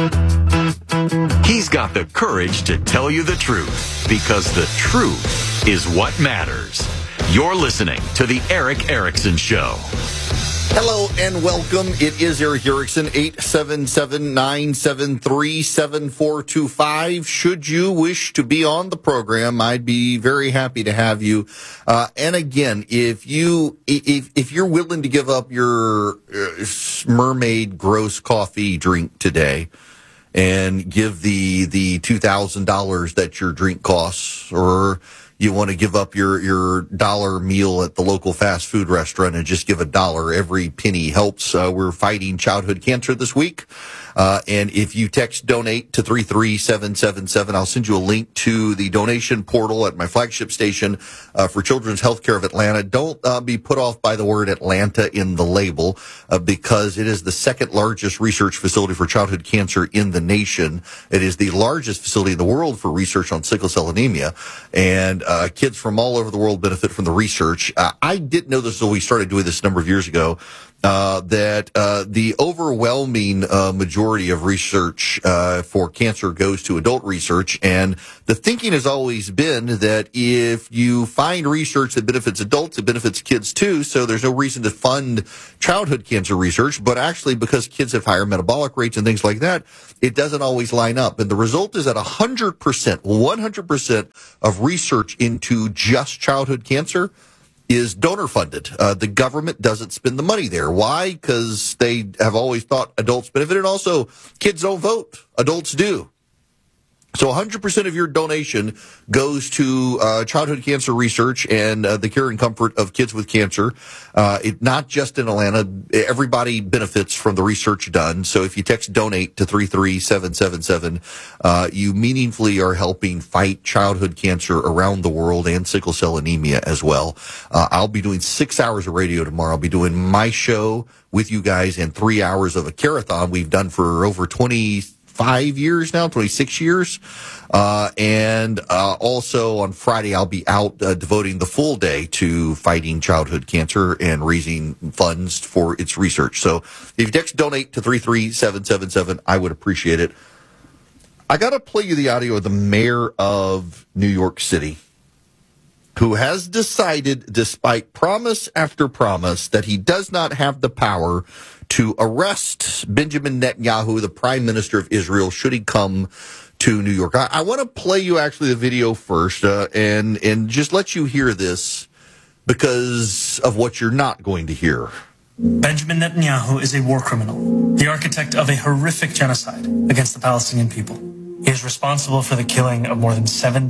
He's got the courage to tell you the truth, because the truth is what matters. You're listening to The Erick Erickson Show. Hello and welcome. It is Erick Erickson, 877-973-7425. Should you wish to be on the program, I'd be very happy to have you. And again, if you're willing to give up your Mermaid gross coffee drink today and give the $2,000 that your drink costs, or you want to give up your dollar meal at the local fast food restaurant and just give $1, every penny helps. We're fighting childhood cancer this week. And if you text donate to 33777, I'll send you a link to the donation portal at my flagship station for Children's Healthcare of Atlanta. Don't be put off by the word Atlanta in the label, because it is the second largest research facility for childhood cancer in the nation. It is the largest facility in the world for research on sickle cell anemia, and kids from all over the world benefit from the research. I didn't know this until we started doing this a number of years ago, that the overwhelming majority of research for cancer goes to adult research. And the thinking has always been that if you find research that benefits adults, it benefits kids too. So there's no reason to fund childhood cancer research. But actually, because kids have higher metabolic rates and things like that, it doesn't always line up. And the result is that 100% of research into just childhood cancer is donor funded. The government doesn't spend the money there. Why? Because they have always thought adults benefit, and also kids don't vote. Adults do. So 100% of your donation goes to childhood cancer research and the care and comfort of kids with cancer. Not just in Atlanta. Everybody benefits from the research done. So if you text donate to 33777, you meaningfully are helping fight childhood cancer around the world and sickle cell anemia as well. I'll be doing 6 hours of radio tomorrow. I'll be doing my show with you guys and 3 hours of a carathon we've done for over 26 years. And also on Friday, I'll be out devoting the full day to fighting childhood cancer and raising funds for its research. So if you text donate to 33777, I would appreciate it. I got to play you the audio of the mayor of New York City, who has decided, despite promise after promise, that he does not have the power to arrest Benjamin Netanyahu, the prime minister of Israel, should he come to New York. I want to play you actually the video first and just let you hear this because of what you're not going to hear. Benjamin Netanyahu is a war criminal, the architect of a horrific genocide against the Palestinian people. He is responsible for the killing of more than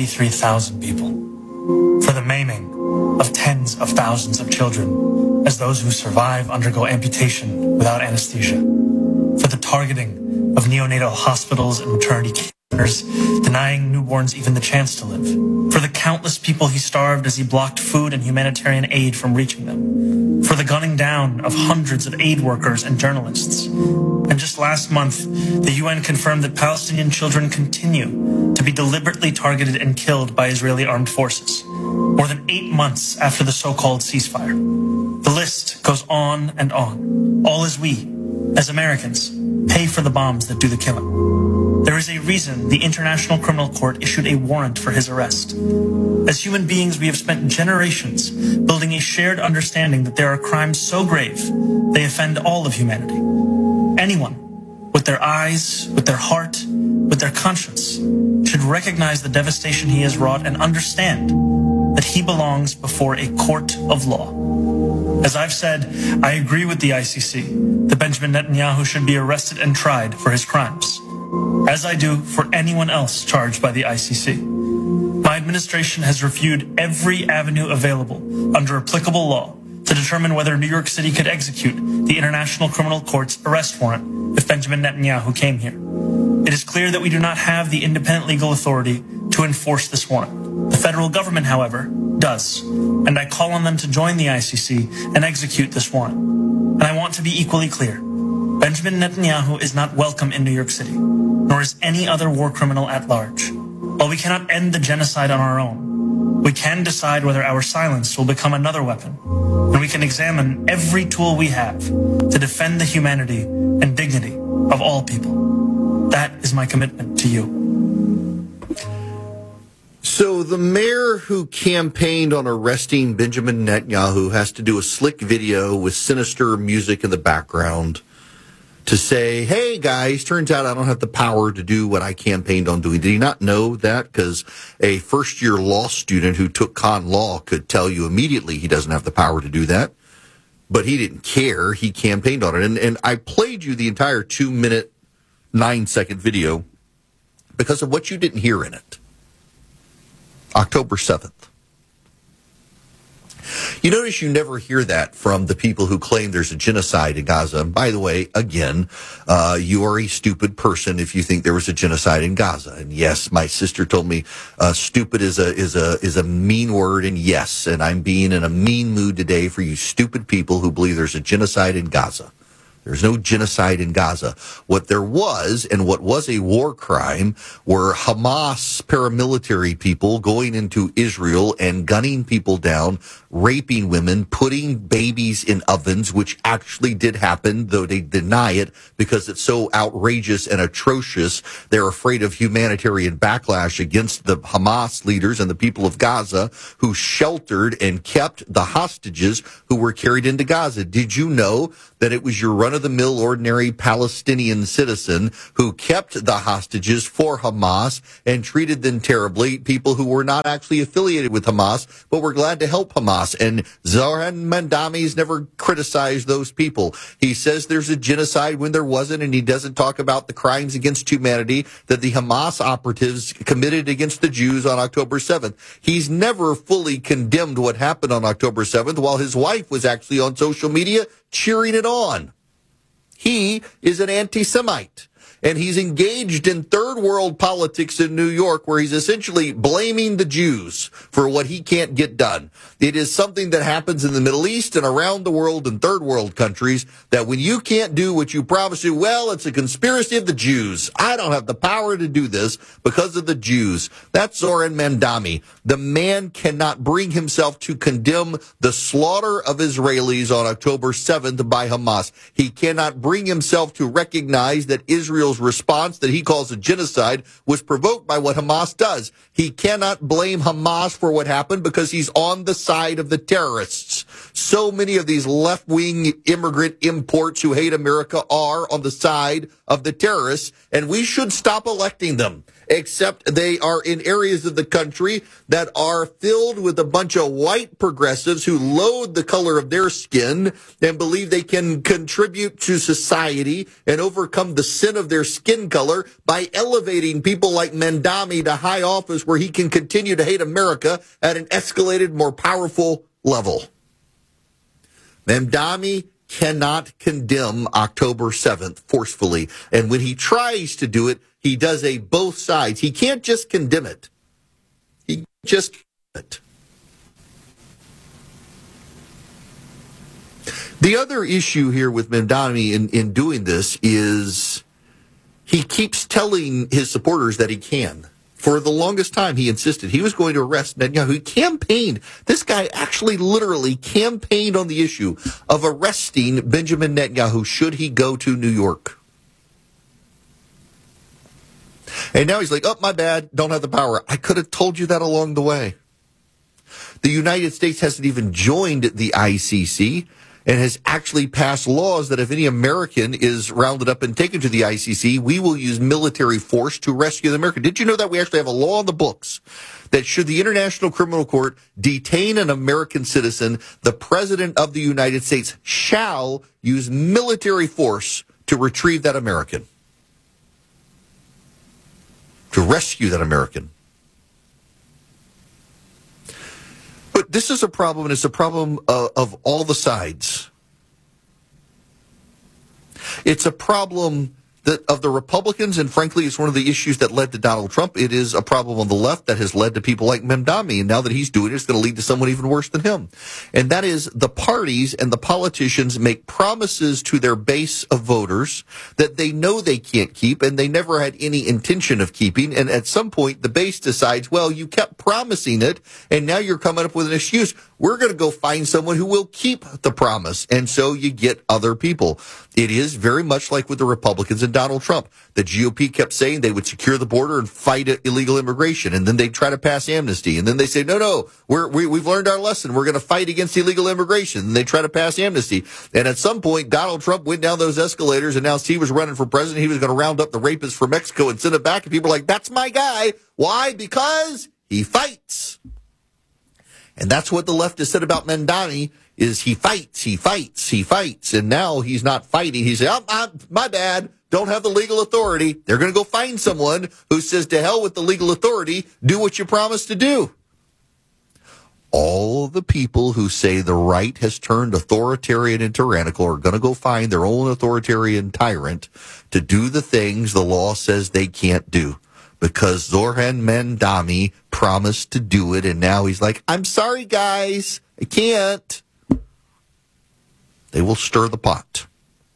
73,000 people, for the maiming of tens of thousands of children as those who survive undergo amputation without anesthesia, for the targeting of neonatal hospitals and maternity centers, denying newborns even the chance to live, for the countless people he starved as he blocked food and humanitarian aid from reaching them, for the gunning down of hundreds of aid workers and journalists. And just last month, the UN confirmed that Palestinian children continue to be deliberately targeted and killed by Israeli armed forces, more than 8 months after the so-called ceasefire. The list goes on and on, all as we, as Americans, pay for the bombs that do the killing. There is a reason the International Criminal Court issued a warrant for his arrest. As human beings, we have spent generations building a shared understanding that there are crimes so grave they offend all of humanity. Anyone with their eyes, with their heart, with their conscience should recognize the devastation he has wrought and understand that he belongs before a court of law. As I've said, I agree with the ICC that Benjamin Netanyahu should be arrested and tried for his crimes, as I do for anyone else charged by the ICC. My administration has reviewed every avenue available under applicable law to determine whether New York City could execute the International Criminal Court's arrest warrant if Benjamin Netanyahu came here. It is clear that we do not have the independent legal authority to enforce this warrant. The federal government, however, does, and I call on them to join the ICC and execute this warrant. And I want to be equally clear. Benjamin Netanyahu is not welcome in New York City, nor is any other war criminal at large. While we cannot end the genocide on our own, we can decide whether our silence will become another weapon, and we can examine every tool we have to defend the humanity and dignity of all people. That is my commitment to you. So the mayor who campaigned on arresting Benjamin Netanyahu has to do a slick video with sinister music in the background to say, hey, guys, turns out I don't have the power to do what I campaigned on doing. Did he not know that? Because a first-year law student who took con law could tell you immediately he doesn't have the power to do that. But he didn't care. He campaigned on it. And I played you the entire 2-minute, 9-second video because of what you didn't hear in it. October 7th. You notice you never hear that from the people who claim there's a genocide in Gaza. And by the way, again, you are a stupid person if you think there was a genocide in Gaza. And yes, my sister told me stupid is a mean word. And yes, and I'm being in a mean mood today for you stupid people who believe there's a genocide in Gaza. There's no genocide in Gaza. What there was, and what was a war crime, were Hamas paramilitary people going into Israel and gunning people down, raping women, putting babies in ovens, which actually did happen, though they deny it because it's so outrageous and atrocious. They're afraid of humanitarian backlash against the Hamas leaders and the people of Gaza who sheltered and kept the hostages who were carried into Gaza. Did you know that it was your run-of-the-mill ordinary Palestinian citizen who kept the hostages for Hamas and treated them terribly, people who were not actually affiliated with Hamas, but were glad to help Hamas? And Zoran Mandami's never criticized those people. He says there's a genocide when there wasn't, and he doesn't talk about the crimes against humanity that the Hamas operatives committed against the Jews on October 7th. He's never fully condemned what happened on October 7th, while his wife was actually on social media cheering it on. He is an anti-Semite, and he's engaged in third world politics in New York, where he's essentially blaming the Jews for what he can't get done. It is something that happens in the Middle East and around the world in third world countries, that when you can't do what you promised to, well, it's a conspiracy of the Jews. I don't have the power to do this because of the Jews. That's Zoran Mandami. The man cannot bring himself to condemn the slaughter of Israelis on October 7th by Hamas. He cannot bring himself to recognize that Israel's response that he calls a genocide was provoked by what Hamas does. He cannot blame Hamas for what happened because he's on the side of the terrorists. So many of these left-wing immigrant imports who hate America are on the side of the terrorists, and we should stop electing them, except they are in areas of the country that are filled with a bunch of white progressives who loathe the color of their skin and believe they can contribute to society and overcome the sin of their skin color by elevating people like Mandami to high office where he can continue to hate America at an escalated, more powerful level. Mandami cannot condemn October 7th forcefully. And when he tries to do it, he does a both sides. He can't just condemn it. He just it. The other issue here with Mandami in doing this is he keeps telling his supporters that he can. For the longest time, he insisted he was going to arrest Netanyahu. He campaigned. This guy actually literally campaigned on the issue of arresting Benjamin Netanyahu should he go to New York. And now he's like, oh, my bad, don't have the power. I could have told you that along the way. The United States hasn't even joined the ICC and has actually passed laws that if any American is rounded up and taken to the ICC, we will use military force to rescue the American. Did you know that we actually have a law on the books that should the International Criminal Court detain an American citizen, the President of the United States shall use military force to retrieve that American, to rescue that American. But this is a problem, and it's a problem of all the sides. It's a problem of the Republicans, and frankly, it's one of the issues that led to Donald Trump. It is a problem on the left that has led to people like Mandami, and now that he's doing it, it's going to lead to someone even worse than him. And that is the parties and the politicians make promises to their base of voters that they know they can't keep, and they never had any intention of keeping. And at some point, the base decides, well, you kept promising it, and now you're coming up with an excuse. We're going to go find someone who will keep the promise. And so you get other people. It is very much like with the Republicans and Donald Trump. The GOP kept saying they would secure the border and fight illegal immigration, and then they try to pass amnesty, and then they say, no, we've learned our lesson. We're going to fight against illegal immigration, and they try to pass amnesty. And at some point, Donald Trump went down those escalators, announced he was running for president. He was going to round up the rapists from Mexico and send it back, and people are like, that's my guy. Why? Because he fights. And that's what the left has said about Mamdani, is he fights. And now he's not fighting. He said, my bad, don't have the legal authority. They're going to go find someone who says, to hell with the legal authority, do what you promised to do. All the people who say the right has turned authoritarian and tyrannical are going to go find their own authoritarian tyrant to do the things the law says they can't do. Because Zoran Mamdani promised to do it, and now he's like, I'm sorry, guys, I can't. They will stir the pot.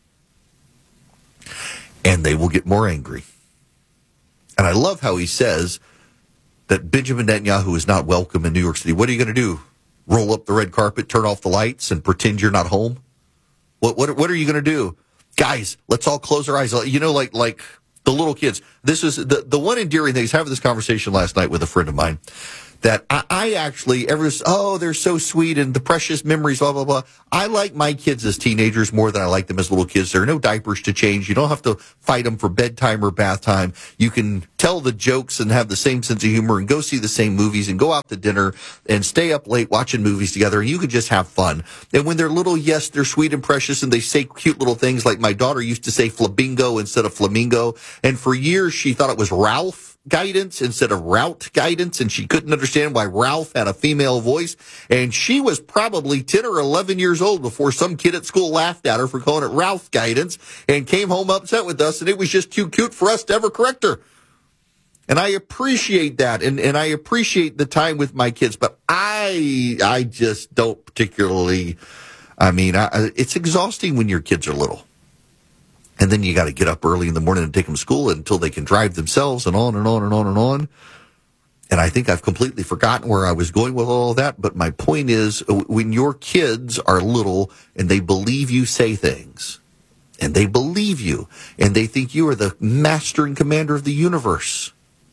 And they will get more angry. And I love how he says that Benjamin Netanyahu is not welcome in New York City. What are you going to do? Roll up the red carpet, turn off the lights, and pretend you're not home? What are you going to do? Guys, let's all close our eyes. You know, like the little kids. This is the one endearing thing. I was having this conversation last night with a friend of mine that I actually they're so sweet and the precious memories, blah, blah, blah. I like my kids as teenagers more than I like them as little kids. There are no diapers to change. You don't have to fight them for bedtime or bath time. You can tell the jokes and have the same sense of humor and go see the same movies and go out to dinner and stay up late watching movies together, and you could just have fun. And when they're little, yes, they're sweet and precious and they say cute little things, like my daughter used to say flabingo instead of flamingo. And for years she thought it was Ralph guidance instead of route guidance, and she couldn't understand why Ralph had a female voice. And she was probably 10 or 11 years old before some kid at school laughed at her for calling it Ralph guidance and came home upset with us, and it was just too cute for us to ever correct her. And I appreciate that, and I appreciate the time with my kids, but I just don't particularly, it's exhausting when your kids are little. And then you got to get up early in the morning and take them to school until they can drive themselves, and on and on and on and on. And I think I've completely forgotten where I was going with all of that. But my point is, when your kids are little and they believe you say things, and they believe you, and they think you are the master and commander of the universe,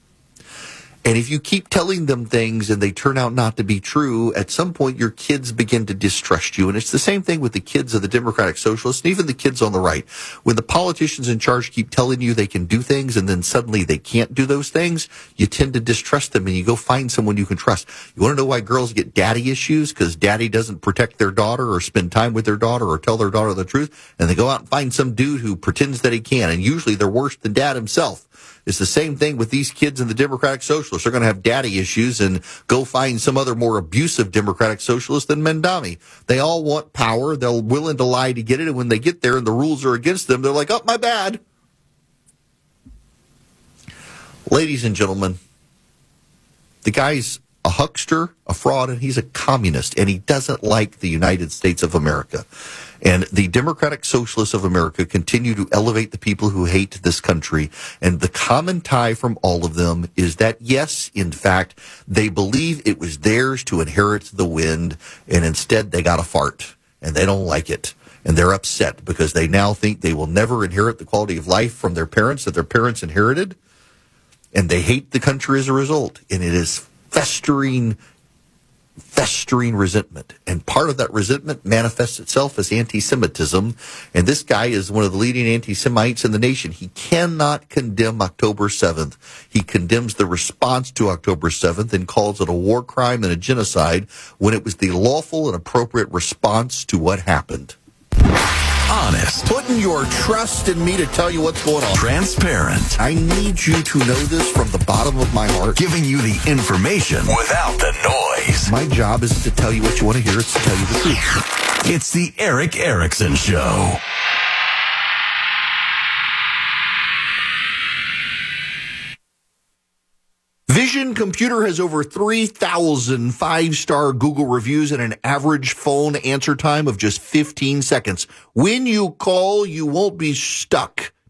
and if you keep telling them things and they turn out not to be true, at some point your kids begin to distrust you. And it's the same thing with the kids of the Democratic Socialists and even the kids on the right. When the politicians in charge keep telling you they can do things and then suddenly they can't do those things, you tend to distrust them and you go find someone you can trust. You want to know why girls get daddy issues? Because daddy doesn't protect their daughter or spend time with their daughter or tell their daughter the truth. And they go out and find some dude who pretends that he can. And usually they're worse than dad himself. It's the same thing with these kids in the Democratic Socialists. They're going to have daddy issues and go find some other more abusive Democratic Socialist than Mamdani. They all want power. They're willing to lie to get it. And when they get there and the rules are against them, they're like, oh, my bad. Ladies and gentlemen, the guy's a huckster, a fraud, and he's a communist, and he doesn't like the United States of America. And the Democratic Socialists of America continue to elevate the people who hate this country. And the common tie from all of them is that, yes, in fact, they believe it was theirs to inherit the wind, and instead they got a fart, and they don't like it. And they're upset because they now think they will never inherit the quality of life from their parents that their parents inherited. And they hate the country as a result. And it is festering resentment. And part of that resentment manifests itself as anti-Semitism. And this guy is one of the leading anti-Semites in the nation. He cannot condemn October 7th. He condemns the response to October 7th and calls it a war crime and a genocide when it was the lawful and appropriate response to what happened. Honest. Putting your trust in me to tell you what's going on. Transparent. I need you to know this from the bottom of my heart. Giving you the information without the noise. My job isn't to tell you what you want to hear, it's to tell you the truth. It's the Erick Erickson Show. Vision Computer has over 3,000 five-star Google reviews and an average phone answer time of just 15 seconds. When you call, you won't be stuck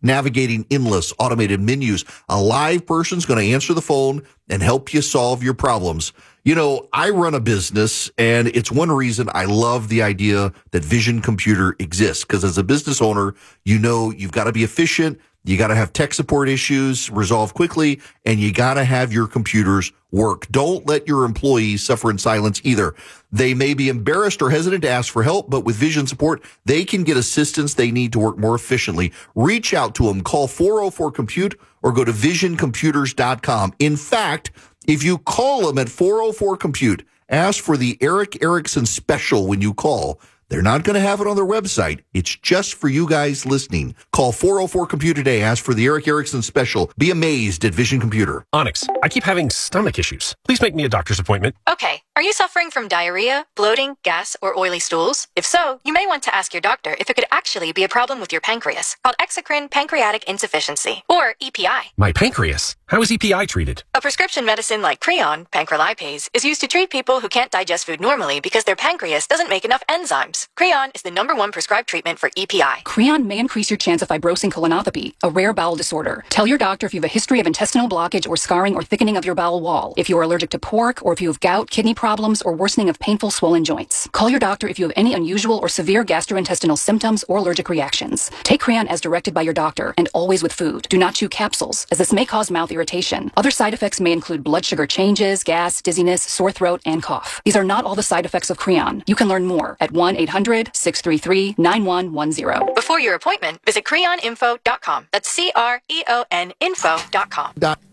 navigating endless automated menus. A live person's going to answer the phone and help you solve your problems. You know, I run a business, and it's one reason I love the idea that Vision Computer exists, because as a business owner, you know you've got to be efficient, you got to have tech support issues resolved quickly, and you got to have your computers work. Don't let your employees suffer in silence either. They may be embarrassed or hesitant to ask for help, but with Vision support, they can get assistance they need to work more efficiently. Reach out to them. Call 404-COMPUTE or go to visioncomputers.com. In fact, if you call them at 404-COMPUTE, ask for the Eric Erickson special when you call. They're not going to have it on their website. It's just for you guys listening. Call 404-COMPUTE today. Ask for the Eric Erickson special. Be amazed at Vision Computer. Onyx, I keep having stomach issues. Please make me a doctor's appointment. Okay. Are you suffering from diarrhea, bloating, gas, or oily stools? If so, you may want to ask your doctor if it could actually be a problem with your pancreas, called exocrine pancreatic insufficiency, or EPI. My pancreas? How is EPI treated? A prescription medicine like Creon, pancrelipase, is used to treat people who can't digest food normally because their pancreas doesn't make enough enzymes. Creon is the #1 prescribed treatment for EPI. Creon may increase your chance of fibrosing colonopathy, a rare bowel disorder. Tell your doctor if you have a history of intestinal blockage or scarring or thickening of your bowel wall, if you are allergic to pork, or if you have gout, kidney problems, or worsening of painful swollen joints. Call your doctor if you have any unusual or severe gastrointestinal symptoms or allergic reactions. Take Creon as directed by your doctor, and always with food. Do not chew capsules, as this may cause mouth irritation. Other side effects may include blood sugar changes, gas, dizziness, sore throat, and cough. These are not all the side effects of Creon. You can learn more at 1-800-633-9110. Before your appointment, visit creoninfo.com. That's CREON info.com.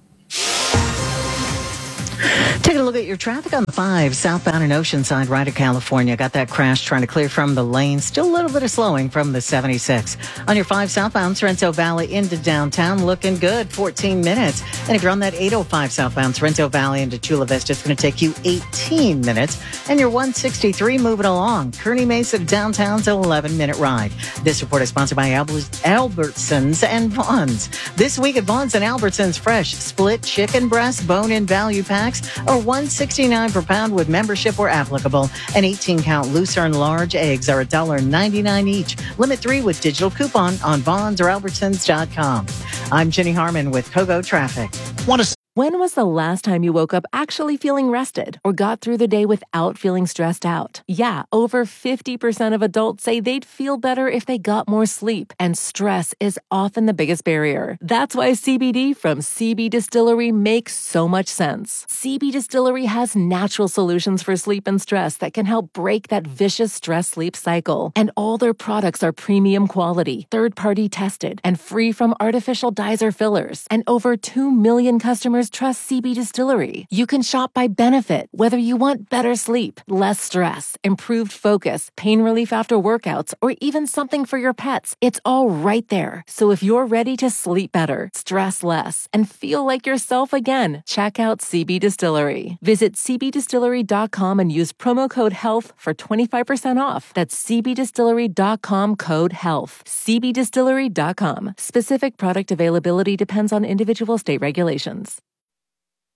Taking a look at your traffic on the 5 southbound and Oceanside, right of California. Got that crash trying to clear from the lane. Still a little bit of slowing from the 76. On your 5 southbound, Sorrento Valley into downtown, looking good, 14 minutes. And if you're on that 805 southbound, Sorrento Valley into Chula Vista, it's going to take you 18 minutes. And your 163 moving along. Kearney Mesa to downtown's an 11-minute ride. This report is sponsored by Albertsons and Vons. This week at Vons and Albertsons, fresh split chicken breast, bone-in value packs are $1.69 per pound with membership where applicable. And 18-count Lucerne large eggs are $1.99 each. Limit 3 with digital coupon on Vons or Albertsons.com. I'm Jenny Harmon with Kogo Traffic. When was the last time you woke up actually feeling rested or got through the day without feeling stressed out? Yeah, over 50% of adults say they'd feel better if they got more sleep, and stress is often the biggest barrier. That's why CBD from CB Distillery makes so much sense. CB Distillery has natural solutions for sleep and stress that can help break that vicious stress-sleep cycle. And all their products are premium quality, third-party tested, and free from artificial dyes or fillers. And over 2 million customers trust CB Distillery. You can shop by benefit, whether you want better sleep, less stress, improved focus, pain relief after workouts, or even something for your pets. It's all right there. So if you're ready to sleep better, stress less, and feel like yourself again, check out CB Distillery. Visit cbdistillery.com and use promo code HEALTH for 25% off. That's cbdistillery.com code HEALTH. cbdistillery.com. Specific product availability depends on individual state regulations.